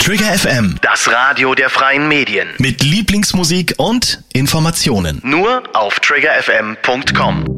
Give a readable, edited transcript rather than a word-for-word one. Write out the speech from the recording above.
Trigger FM, Das Radio der freien Medien. mit Lieblingsmusik und Informationen. Nur auf triggerfm.com.